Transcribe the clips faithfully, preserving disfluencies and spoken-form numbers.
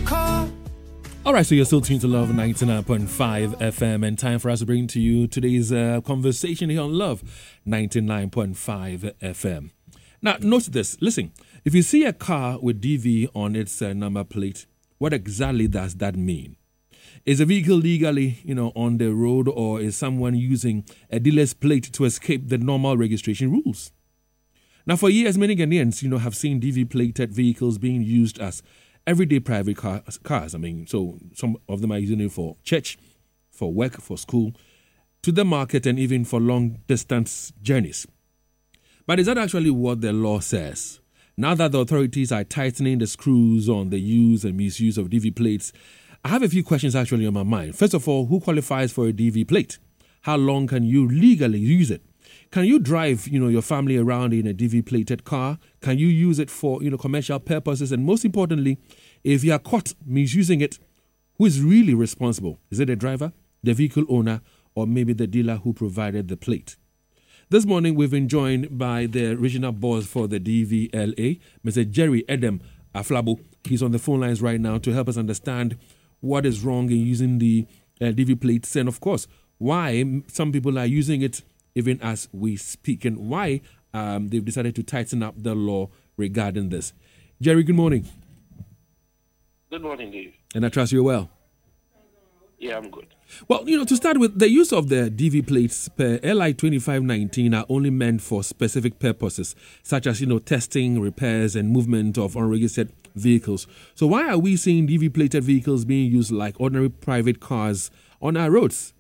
car. All right, so you're still tuned to Love ninety-nine point five F M, and time for us to bring to you today's uh, conversation here on Love ninety-nine point five F M. Now, note this. Listen, if you see a car with D V on its uh, number plate, what exactly does that mean? Is a vehicle legally, you know, on the road, or is someone using a dealer's plate to escape the normal registration rules? Now, for years, many Ghanaians, you know, have seen D V-plated vehicles being used as everyday private cars, cars. I mean, so some of them are using it for church, for work, for school, to the market, and even for long-distance journeys. But is that actually what the law says? Now that the authorities are tightening the screws on the use and misuse of D V plates, I have a few questions actually on my mind. First of all, who qualifies for a D V plate? How long can you legally use it? Can you drive, you know, your family around in a D V-plated car? Can you use it for, you know, commercial purposes? And most importantly, if you are caught misusing it, who is really responsible? Is it the driver, the vehicle owner, or maybe the dealer who provided the plate? This morning, we've been joined by the regional boss for the D V L A, Mister Jerry Edem Aflabo. He's on the phone lines right now to help us understand what is wrong in using the uh, D V plates, and of course, why some people are using it even as we speak, and why um, they've decided to tighten up the law regarding this. Jerry, good morning. Good morning, Dave. And I trust you're well. Yeah, I'm good. Well, you know, to start with, the use of the D V plates per L I twenty-five nineteen are only meant for specific purposes, such as, you know, testing, repairs, and movement of unregistered vehicles. So why are we seeing D V-plated vehicles being used like ordinary private cars on our roads?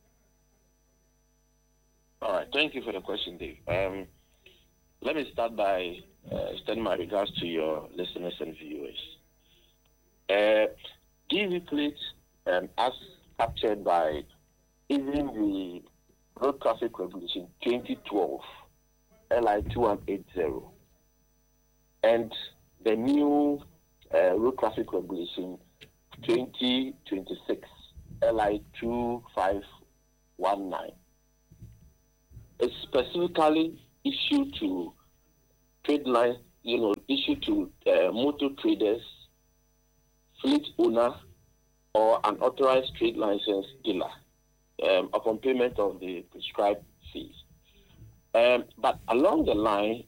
All right, thank you for the question, Dave. Um, let me start by uh, extending my regards to your listeners and viewers. Uh, D V plates, um, as captured by even the Road Traffic Regulation twenty twelve, L I twenty-one eighty, and the new uh, Road Traffic Regulation twenty twenty-six, L I twenty-five nineteen, is specifically issued to trade line, you know, issued to uh, motor traders, fleet owner, or an authorized trade license dealer um, upon payment of the prescribed fees. Um, but along the line,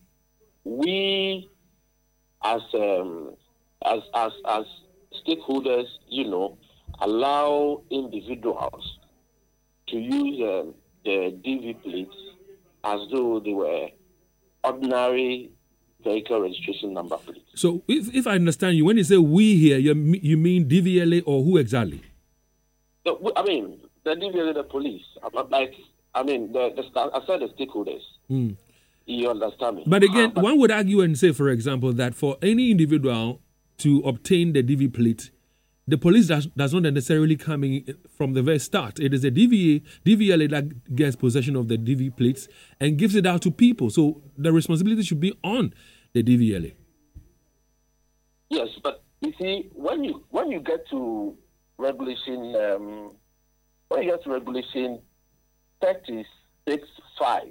we as um, as as as stakeholders, you know, allow individuals to use um, the D V plates as though they were ordinary vehicle registration number plates. So if, if I understand you, when you say we here, you, you mean D V L A or who exactly? The, I mean, the D V L A, the police. Like, I mean, the, the I said the stakeholders. Mm. You understand me? But again, uh, but, one would argue and say, for example, that for any individual to obtain the D V plate, the police does, does not necessarily come in from the very start. It is a D V A, D V L A that gets possession of the D V plates and gives it out to people. So the responsibility should be on the D V L A. Yes, but you see, when you when you get to regulation, um, when you get to regulation thirty-six five,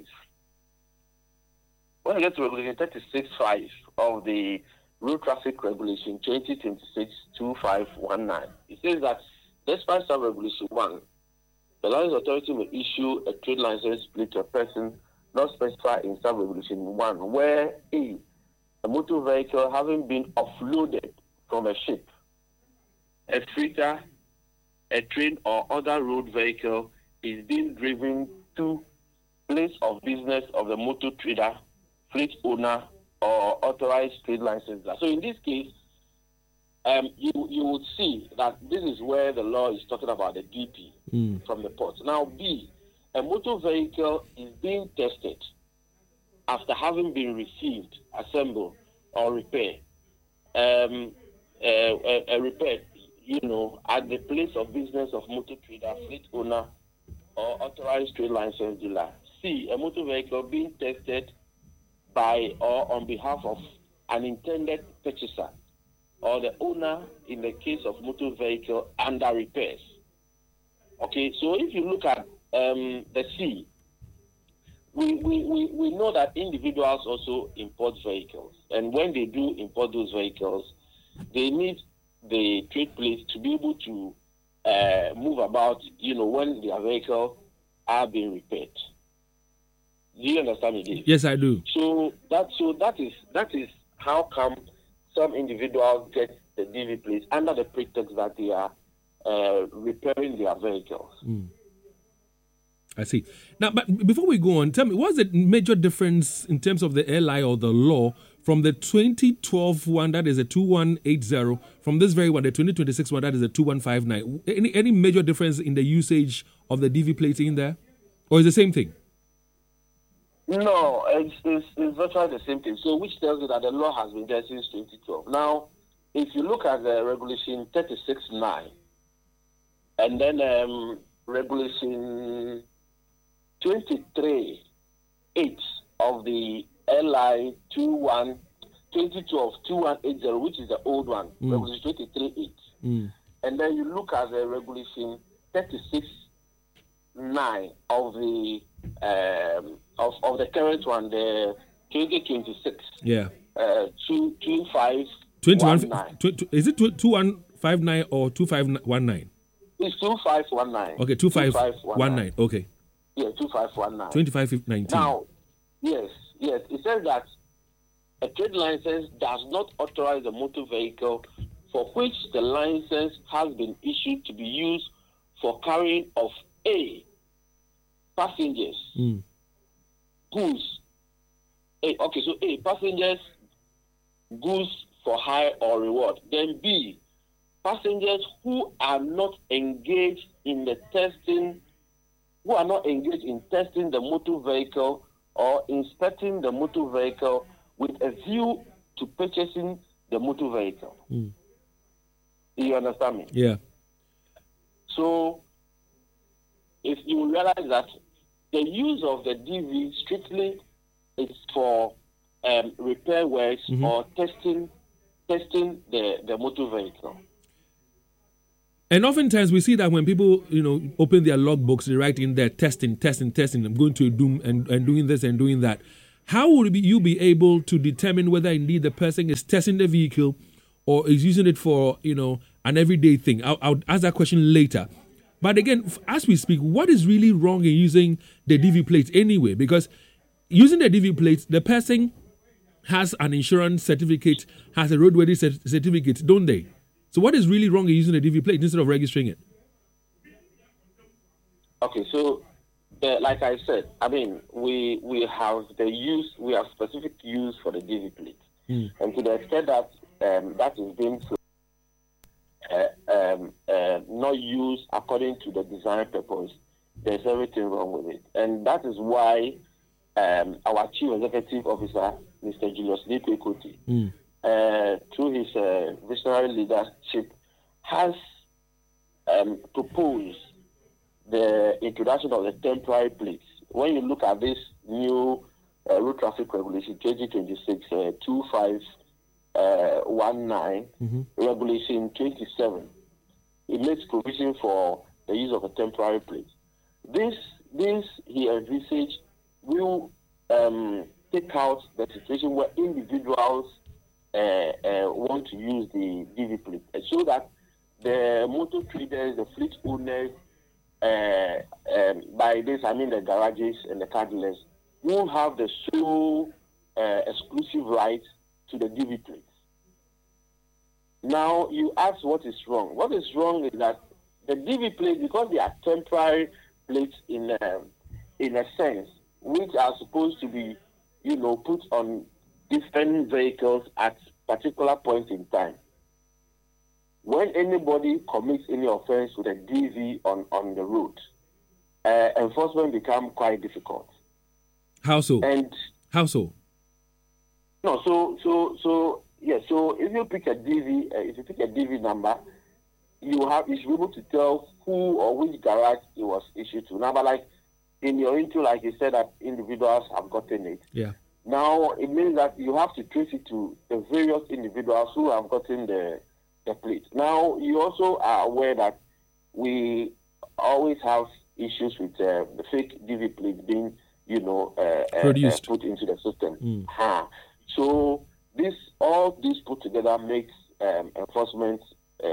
when you get to regulation thirty-six five of the Road Traffic Regulation twenty twenty-six twenty-five nineteen, it says that despite sub-regulation one, the license authority may issue a trade license plate to a person not specified in sub-regulation one, where a, a motor vehicle having been offloaded from a ship, a freighter, a train, or other road vehicle is being driven to place of business of the motor trader, fleet owner, or authorized trade license. So in this case, um, you you would see that this is where the law is talking about the D P mm. from the port. Now, B, a motor vehicle is being tested after having been received, assembled, or repaired. Um, uh, a, a repair, you know, at the place of business of motor trader, fleet owner, or authorized trade license dealer. C, a motor vehicle being tested by or on behalf of an intended purchaser or the owner in the case of motor vehicle under repairs. Okay, so if you look at um, the C, we, we, we, we know that individuals also import vehicles. And when they do import those vehicles, they need the trade plates to be able to uh, move about, you know, when their vehicles are being repaired. Do you understand me, Dave? Yes, I do. So that so that is that is how come some individuals get the D V plates under the pretext that they are uh, repairing their vehicles. Mm. I see. Now, but before we go on, tell me, what's the major difference in terms of the L I or the law from the twenty twelve one, that is a two one eight zero, from this very one, the twenty twenty-six one, that is a two one five nine? Any any major difference in the usage of the D V plates in there? Or is it the same thing? No, it's, it's, it's virtually the same thing. So, which tells you that the law has been there since twenty twelve. Now, if you look at the regulation thirty-six nine, and then um, regulation twenty-three eight of the L I twenty twelve two one eight zero, which is the old one, mm. regulation twenty-three eight. Mm. And then you look at the regulation thirty-six nine of the um, of, of the current one, the twenty twenty-six. Yeah. Uh, two two five twenty-one nine. Is it two one five nine or two five one nine? It's two five one nine. Okay, two five one nine. Okay. Yeah, two five one nine. twenty-five nineteen. Now, yes, yes. It says that a trade license does not authorize a motor vehicle for which the license has been issued to be used for carrying of A, passengers, mm. goods. A, okay, so A, passengers, goods for hire or reward. Then B, passengers who are not engaged in the testing, who are not engaged in testing the motor vehicle or inspecting the motor vehicle with a view to purchasing the motor vehicle. Mm. Do you understand me? Yeah. So, if you realize that the use of the D V strictly is for um, repair works mm-hmm. or testing testing the, the motor vehicle. And oftentimes we see that when people, you know, open their logbooks, they write in there testing, testing, testing. I'm going to do and, and doing this and doing that. How would you be able to determine whether indeed the person is testing the vehicle or is using it for, you know, an everyday thing? I'll, I'll ask that question later. But again, as we speak, what is really wrong in using the D V plates anyway? Because using the D V plates, the person has an insurance certificate, has a roadworthy cert- certificate, don't they? So what is really wrong in using a D V plate instead of registering it? Okay, so uh, like I said, I mean, we we have the use, we have specific use for the D V plate. Mm. And to the extent that um, that is being uh, um, uh, not used according to the design purpose, there's everything wrong with it. And that is why um, our Chief Executive Officer, Mister Julius Lekwe-Koti, mm. Uh, through his uh, visionary leadership, has um, proposed the introduction of the temporary plates. When you look at this new uh, road traffic regulation twenty twenty-six uh, two five one nine, mm-hmm. regulation twenty-seven, it makes provision for the use of a temporary plate. This, this he envisaged will um, take out the situation where individuals Uh, uh, want to use the D V plate, uh, so that the motor traders, the fleet owners, uh, um, by this I mean the garages and the car dealers, will have the sole uh, exclusive right to the D V plates. Now you ask what is wrong. What is wrong is that the D V plates, because they are temporary plates in uh, in a sense, which are supposed to be, you know, put on different vehicles at particular points in time. When anybody commits any offense with a D V on, on the road, uh, enforcement becomes quite difficult. How so? And how so? No, so so so yeah. So if you pick a D V, uh, if you pick a D V number, you have you should be able to tell who or which garage it was issued to. Now, but like in your intro, like you said, that individuals have gotten it. Yeah. Now, it means that you have to trace it to the various individuals who have gotten the, the plate. Now, you also are aware that we always have issues with uh, the fake D V plates being, you know, uh, Produced. Uh, put into the system. Mm. Huh. So, this all this put together makes um, enforcement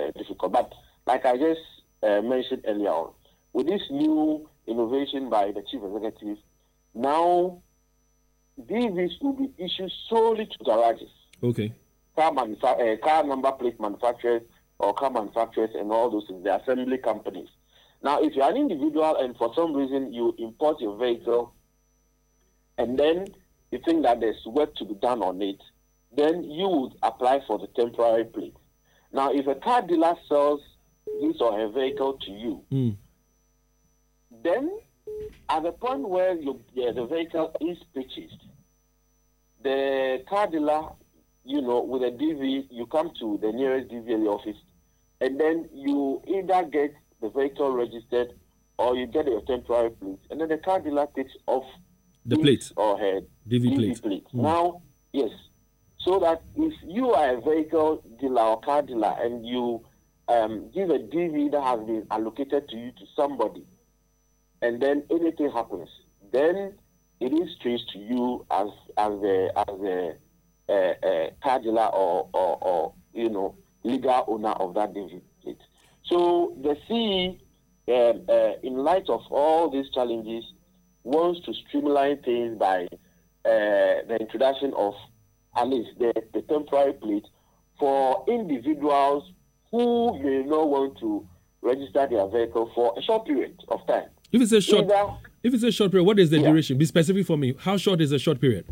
vehicle. But like I just uh, mentioned earlier on, with this new innovation by the chief executive, now D Vs will be issued solely to garages. Okay. Car, manufa- uh, car number plate manufacturers or car manufacturers and all those things, the assembly companies. Now, if you're an individual and for some reason you import your vehicle and then you think that there's work to be done on it, then you would apply for the temporary plate. Now, if a car dealer sells his or her vehicle to you, mm. then at the point where you, yeah, the vehicle is purchased, the car dealer, you know, with a D V, you come to the nearest D V L office, and then you either get the vehicle registered or you get your temporary plate, and then the car dealer takes off the plate or her D V, D V plate. plate. Mm. Now, yes, so that if you are a vehicle dealer or car dealer and you um, give a D V that has been allocated to you to somebody, and then anything happens, then it is traced to you as as a as a, a, a car dealer or, or or you know legal owner of that D V plate. So the C E, uh, uh, in light of all these challenges, wants to streamline things by uh, the introduction of at least the, the temporary plate for individuals who may not want to register their vehicle for a short period of time. If it's a short, Either, if it's a short period, what is the yeah. duration? Be specific for me. How short is a short period?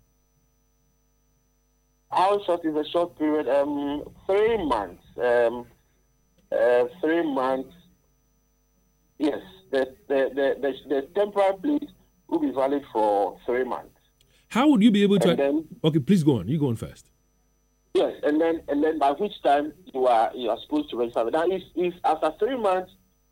How short is a short period? Um, three months. Um, uh, three months. Yes, the the, the the the temporary plate will be valid for three months. How would you be able to? And then, okay, please go on. You go on first. Yes, and then and then by which time you are you are supposed to register. Now, if if after three months,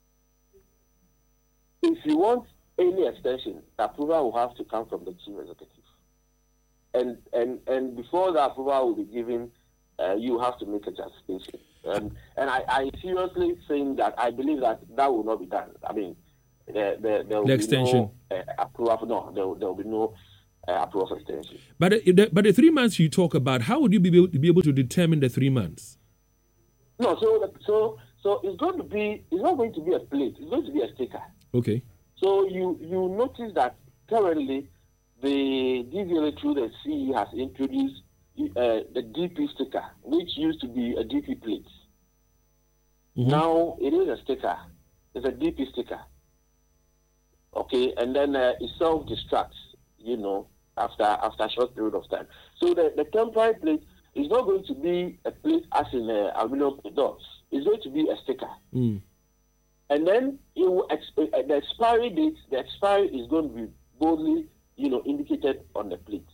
if you want any extension, the approval will have to come from the chief executive. And and and before the approval will be given, uh, you have to make a justification. Um, and I, I seriously think that I believe that that will not be done. I mean, there, there, there will the be extension. no uh, approval. No, there, there will be no uh, approval for extension. But the, but the three months you talk about, how would you be able to, be able to determine the three months? No, so so so it's going to be. It's not going to be a plate. It's going to be a sticker. Okay. So you you notice that currently the D V L A through the C E has introduced uh, the D P sticker, which used to be a D P plate. Mm-hmm. Now it is a sticker. It's a D P sticker. Okay, and then uh, it self-destructs, you know, after after a short period of time. So the, the temporary plate is not going to be a plate as in uh, aluminum plate does. It's going to be a sticker. Mm. And then it will exp- the expiry date, the expiry is going to be boldly, you know, indicated on the plate.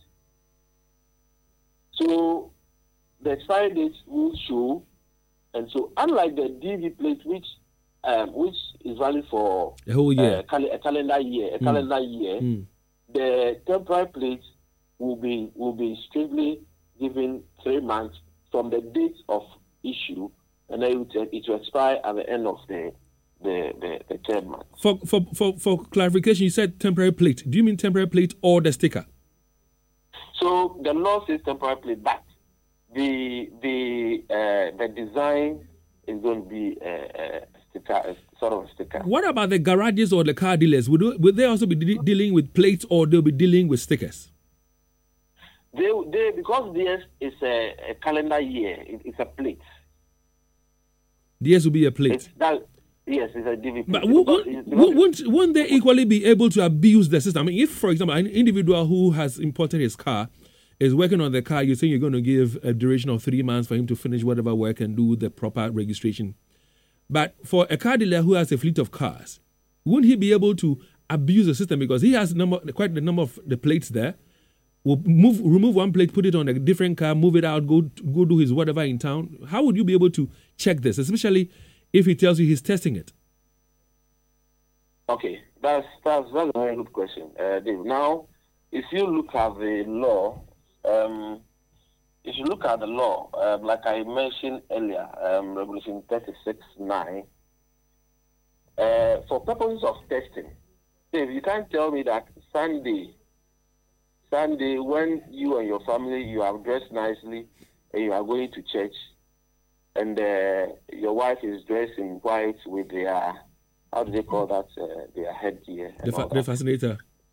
So the expiry date will show, and so unlike the D V plate, which um, which is valid for a whole year, uh, cal- a calendar year, a mm. calendar year, mm. the temporary plate will be will be strictly given three months from the date of issue, and then it will, it will expire at the end of the. The, the, the third month. For, for for for clarification, you said temporary plate. Do you mean temporary plate or the sticker? So the law says temporary plate, but the the uh, the design is going to be a, a sticker, a sort of a sticker. What about the garages or the car dealers? Would would they also be de- dealing with plates, or they'll be dealing with stickers? They they because theirs is a, a calendar year. It, it's a plate. Theirs will be a plate. It's that, Yes, it's a D V P. But won't, won't, won't they equally be able to abuse the system? I mean, if, for example, an individual who has imported his car is working on the car, you're saying you're going to give a duration of three months for him to finish whatever work and do the proper registration. But for a car dealer who has a fleet of cars, wouldn't he be able to abuse the system because he has number, quite the number of the plates there? Will move, remove one plate, put it on a different car, move it out, go go do his whatever in town. How would you be able to check this, especially if he tells you he's testing it? Okay, that's that's, that's a very good question, uh, Dave. Now, if you look at the law, um, if you look at the law, uh, like I mentioned earlier, um, Regulation thirty-six nine, uh, for purposes of testing, Dave, you can't tell me that Sunday, Sunday when you and your family, you have dressed nicely and you are going to church, and uh, your wife is dressed in white with their, how do they call that, uh, their headgear? The, fa- the fascinator.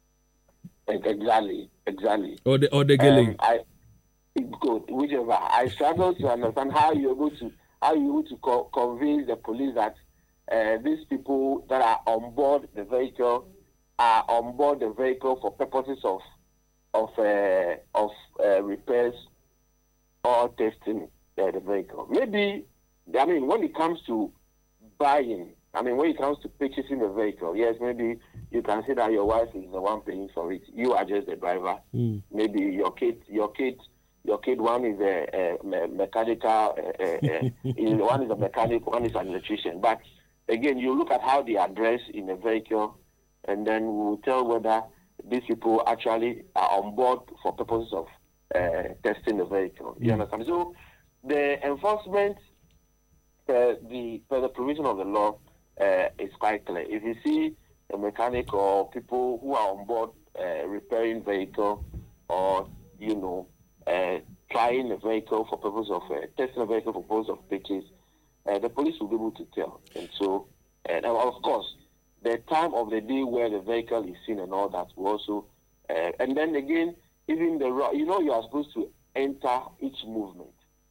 Exactly, exactly. Or the or the gilling. Um, I good, whichever. I struggle to understand how you're able to how you're able to co- convince the police that uh, these people that are on board the vehicle are on board the vehicle for purposes of of uh, of uh, repairs or testing uh, the vehicle. Maybe, I mean, when it comes to buying, I mean, when it comes to purchasing the vehicle, yes, maybe you can say that your wife is the one paying for it. You are just the driver. Mm. Maybe your kid, your kid, your kid. One is a, a me- mechanical. Uh, uh, uh, one is a mechanic. One is an electrician. But again, you look at how they are dressed in the vehicle, and then we will tell whether these people actually are on board for purposes of uh, testing the vehicle. You Mm. understand? So the enforcement, uh, the per the provision of the law, uh, is quite clear. If you see a mechanic or people who are on board uh, repairing vehicle, or you know, uh, trying a vehicle for purpose of uh, testing a vehicle for purpose of purchase, uh, the police will be able to tell. And so, and of course, the time of the day where the vehicle is seen and all that will also, uh, and then again, even the ro- you know, you are supposed to enter each movement.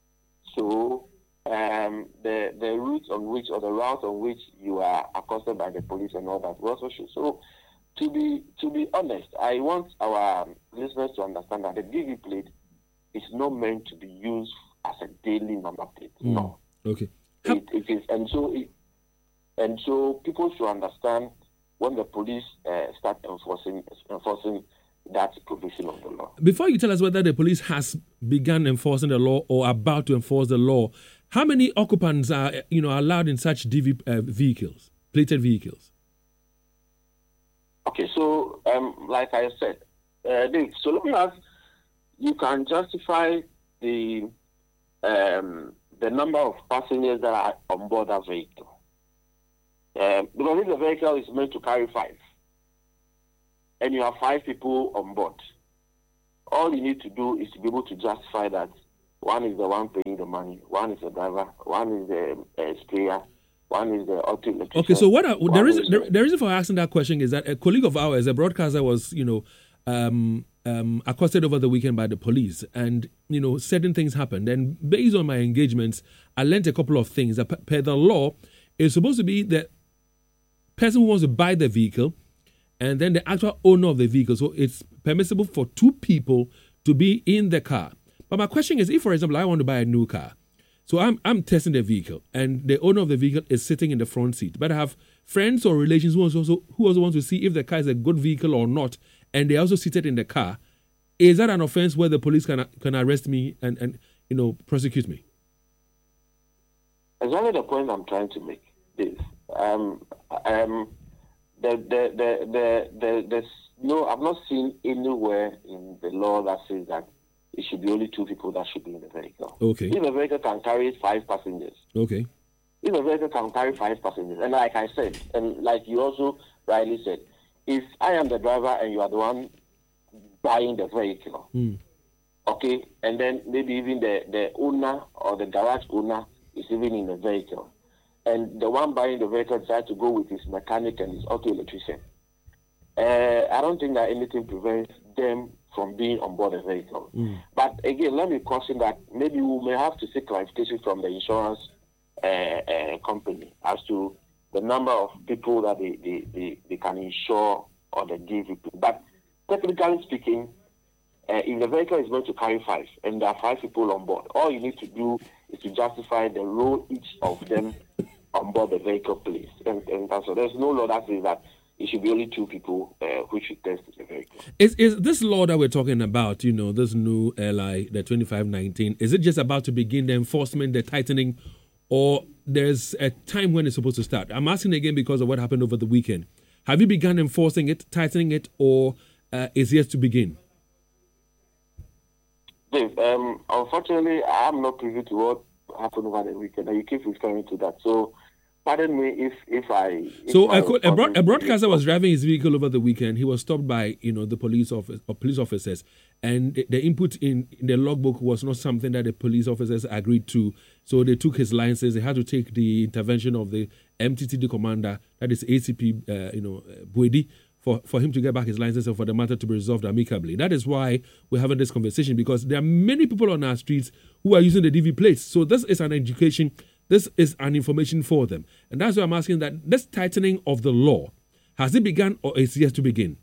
So um, the the route on which or the route on which you are accosted by the police and all that will also show. So to be to be honest, I want our listeners to understand that the D V plate is not meant to be used as a daily number plate. Mm. No. Okay. It, it is, and so it, and so people should understand when the police uh, start enforcing enforcing that provision of the law. Before you tell us whether the police has begun enforcing the law or about to enforce the law, how many occupants are you know allowed in such D V uh, vehicles, plated vehicles? Okay, so um, like I said, uh, Dave, so let me ask, you can justify the um, the number of passengers that are on board that vehicle. Um, because if the vehicle is meant to carry five, and you have five people on board, all you need to do is to be able to justify that one is the one paying the money, one is the driver, one is the uh, sprayer, one is the auto electrician. Okay, so what? Are, the reason is the, the, the reason for asking that question is that a colleague of ours, a broadcaster, was you know um, um, accosted over the weekend by the police, and you know certain things happened. And based on my engagements, I learned a couple of things. That per, per the law, it's supposed to be the person who wants to buy the vehicle, and then the actual owner of the vehicle. So it's permissible for two people to be in the car. But my question is, if, for example, I want to buy a new car, so I'm I'm testing the vehicle, and the owner of the vehicle is sitting in the front seat, but I have friends or relations who also who also want to see if the car is a good vehicle or not, and they're also seated in the car. Is that an offense where the police can can arrest me and, and you know prosecute me? Exactly the point I'm trying to make is um um the the the the, the, the no I've not seen anywhere in the law that says that it should be only two people that should be in the vehicle. Okay. If a vehicle can carry five passengers. Okay. If a vehicle can carry five passengers, and like I said, and like you also rightly said, if I am the driver and you are the one buying the vehicle, mm. okay, and then maybe even the, the owner or the garage owner is even in the vehicle, and the one buying the vehicle decides to go with his mechanic and his auto electrician, uh, I don't think that anything prevents them from being on board the vehicle. Mm. But again, let me caution that maybe we may have to seek clarification from the insurance uh, uh, company as to the number of people that they, they, they, they can insure or the D V P. But technically speaking, uh, if the vehicle is going to carry five and there are five people on board, all you need to do is to justify the role each of them on board the vehicle plays. And, and so there's no law that says that it should be only two people uh, who should test the vehicle. Is is this law that we're talking about, you know, this new L I, the twenty-five nineteen, is it just about to begin the enforcement, the tightening, or there's a time when it's supposed to start? I'm asking again because of what happened over the weekend. Have you begun enforcing it, tightening it, or uh, is it yet to begin? Dave, um, unfortunately, I'm not privy to what happened over the weekend, and you keep referring to that. So pardon me if if I. If so I a, a, broad, a broadcaster was is, driving his vehicle over the weekend. He was stopped by you know the police office or police officers, and the, the input in, in the logbook was not something that the police officers agreed to. So they took his license. They had to take the intervention of the M T T D commander, that is A C P, uh, you know, Buedi, for, for him to get back his license and for the matter to be resolved amicably. That is why we're having this conversation, because there are many people on our streets who are using the D V plates. So this is an education. This is an information for them. And that's why I'm asking that this tightening of the law, has it begun or is it yet to begin?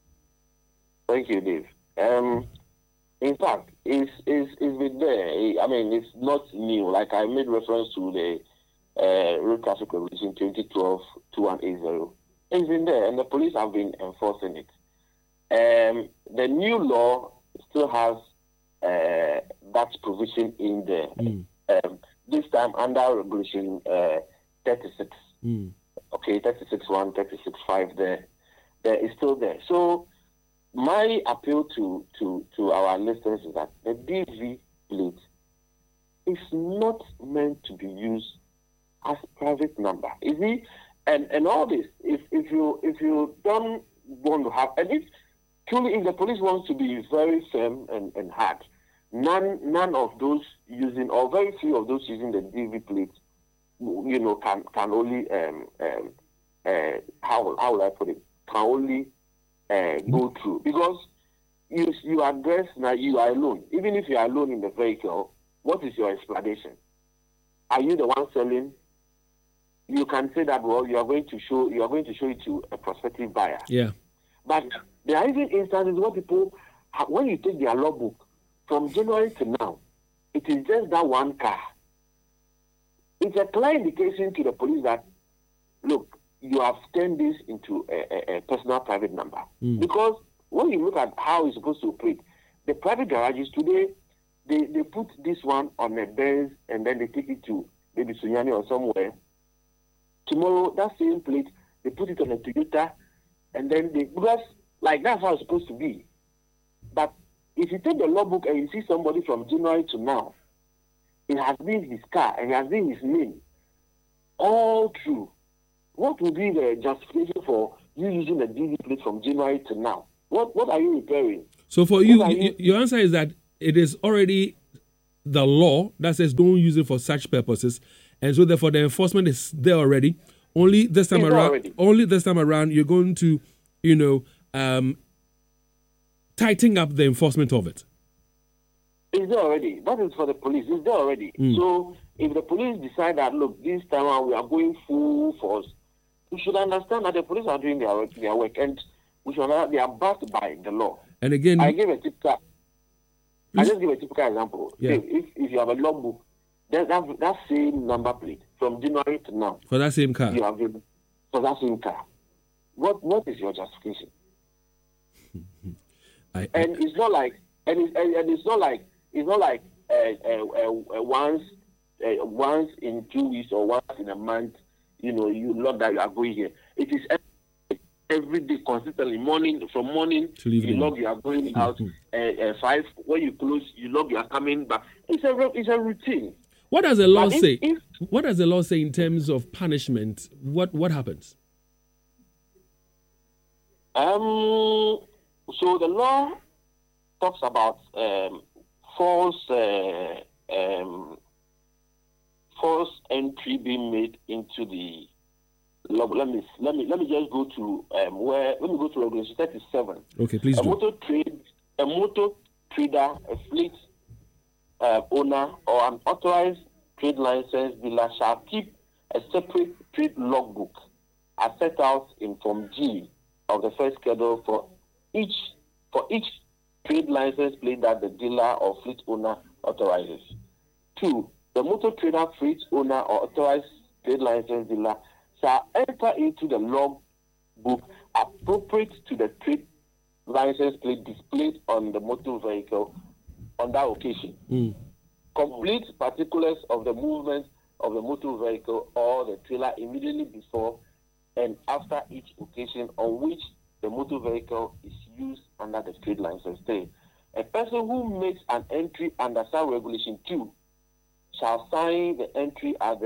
Thank you, Dave. Um, in fact, it's, it's, it's been there. I mean, it's not new. Like I made reference to the uh, Road Traffic Regulation twenty twelve twenty-one eighty. It's been there, and the police have been enforcing it. Um, the new law still has uh, that provision in there. Mm. Um, this time under Regulation uh, thirty-six. Mm. Okay, thirty-six one, thirty-six five there. There is still there. So my appeal to, to, to our listeners is that the D V plate is not meant to be used as private number. Is it? And and all this, if if you if you don't want to have, and if truly if the police wants to be very firm and, and hard, none none of those using, or very few of those using the D V plate, you know, can can only um um uh how how will I put it, can only uh, go through, because you you address now you are alone. Even if you are alone in the vehicle, what is your explanation? Are you the one selling? You can say that, well, you are going to show you are going to show it to a prospective buyer. Yeah. But there are even instances where people, when you take their logbook from January to now, it is just that one car. It's a clear indication to the police that, look, you have turned this into a, a, a personal private number. Mm. Because when you look at how it's supposed to operate, the private garages today, they, they put this one on a Benz and then they take it to maybe Sunyani or somewhere. Tomorrow, that same plate, they put it on a Toyota, and then they, because like that's how it's supposed to be. But if you take the logbook and you see somebody from January to now, it has been his car and it has been his name all through. What would be the justification for you using the D V plate from January to now? What what are you repairing? So for you, you, your answer is that it is already the law that says don't use it for such purposes. And so therefore the enforcement is there already. Only this time it's around already. only this time around you're going to, you know, um, tighten up the enforcement of it. It's there already. That is for the police. It's there already. Mm. So if the police decide that, look, this time around we are going full force, we should understand that the police are doing their work, their work, and we should understand they are backed by the law. And again, I give a typical. I just give a typical example. Yeah. If, if if you have a logbook, then that that same number plate from January to now for that same car, you have for that same car. What what is your justification? I, I, and it's not like and it's, and, and it's not like it's not like uh, uh, uh, once uh, once in two weeks or once in a month. You know, you log that you are going here. It is every, every day, consistently, morning from morning. You log you are going out. Mm-hmm. uh, uh, five when you close, you log you are coming back. It's a it's a routine. What does the law if, say? If, what does the law say in terms of punishment? What what happens? Um. So the law talks about um, false uh, um, false entry being made into the law. Let me let me let me just go to um, where let me go to Regulation thirty-seven. Okay, please a do. Motor trade, a motor trader, a fleet uh, owner, or an authorized trade license dealer shall keep a separate trade logbook as set out in Form G of the first schedule for each for each trade license plate that the dealer or fleet owner authorizes. Two, the motor trader, fleet owner, or authorized trade license dealer shall enter into the logbook appropriate to the trade license plate displayed on the motor vehicle on that occasion. Mm. Complete particulars of the movement of the motor vehicle or the trailer immediately before and after each occasion on which the motor vehicle is used under the trade license. Three, a person who makes an entry under some regulation two shall sign the entry at the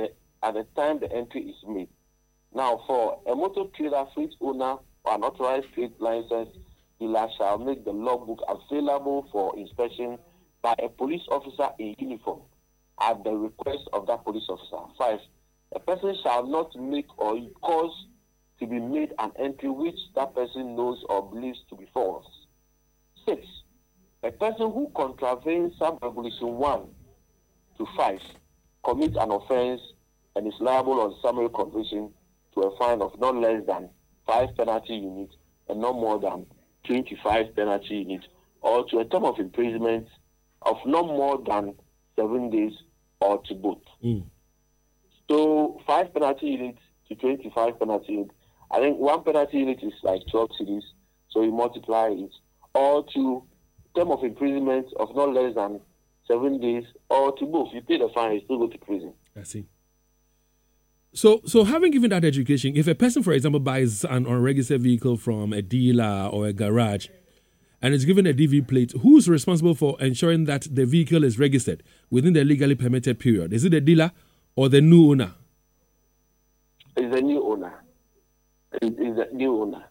at the time the entry is made. Now, for a motor trailer fleet owner or an authorized trade license dealer shall make the logbook available for inspection by a police officer in uniform at the request of that police officer. Five, a person shall not make or cause to be made an entry which that person knows or believes to be false. Six, a person who contravenes sub-regulation one to five commits an offense and is liable on summary conviction to a fine of not less than five penalty units and not more than twenty-five penalty units, or to a term of imprisonment of not more than seven days or to both. Mm. So five penalty units to twenty-five penalty units. I think one penalty unit is like twelve cities, so you multiply it, or to term of imprisonment of not less than seven days, or to both. You pay the fine, you still go to prison. I see. So, so having given that education, if a person, for example, buys an unregistered vehicle from a dealer or a garage and is given a D V plate, who's responsible for ensuring that the vehicle is registered within the legally permitted period? Is it the dealer or the new owner? It's the new owner. It's the new owner.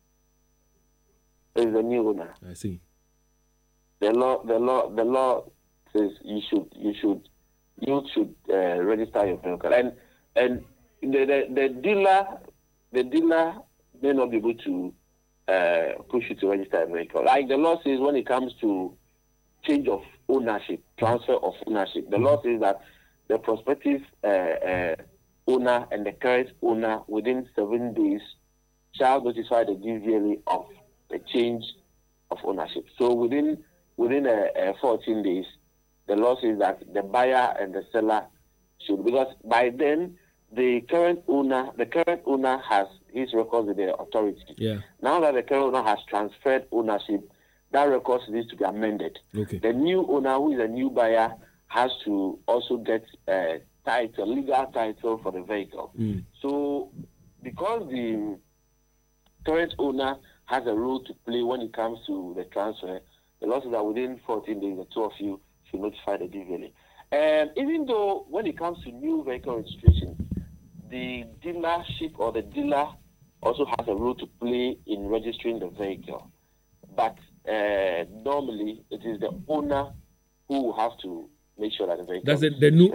It's the new owner. I see. The law, the law, the law says you should, you should, you should uh, register your vehicle, and and the, the the dealer, the dealer may not be able to uh, push you to register a vehicle. Like the law says, when it comes to change of ownership, transfer of ownership, the law says that the prospective uh, uh, owner and the current owner within seven days shall notify the D V L A of the change of ownership. So within within uh, uh, fourteen days, the law says that the buyer and the seller should, because by then the current owner, the current owner has his records with the authority. Yeah. Now that the current owner has transferred ownership, that record needs to be amended. Okay. The new owner, who is a new buyer, has to also get a title, legal title for the vehicle. Mm. So, because the current owner has a role to play when it comes to the transfer, the law says that within fourteen days, the two of you should notify the D V L A. And even though when it comes to new vehicle registration, the dealership or the dealer also has a role to play in registering the vehicle. But uh, normally, it is the owner who will have to make sure that the vehicle... That's the, the new